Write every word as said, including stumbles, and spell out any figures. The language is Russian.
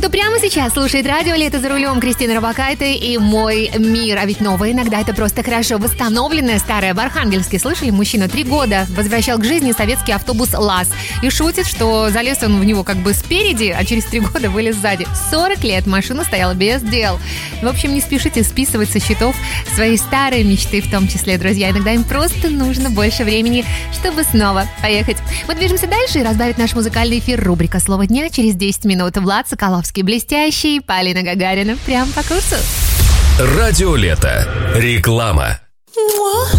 кто прямо сейчас слушает радио «Лето за рулем», Кристина Робакайте и «Мой мир». А ведь новое иногда это просто хорошо восстановленное старое. В Архангельске, слышали, мужчина три года возвращал к жизни советский автобус ЛАЗ. И шутит, что залез он в него как бы спереди, а через три года вылез сзади. сорок лет машина стояла без дел. В общем, не спешите списывать со счетов свои старые мечты в том числе, друзья. Иногда им просто нужно больше времени, чтобы снова поехать. Мы движемся дальше, и разбавит наш музыкальный эфир рубрика «Слово дня» через десять минут. Влад Соколовский, блестящий, Полина Гагарина. Прям по курсу. Радио «Лето». Реклама.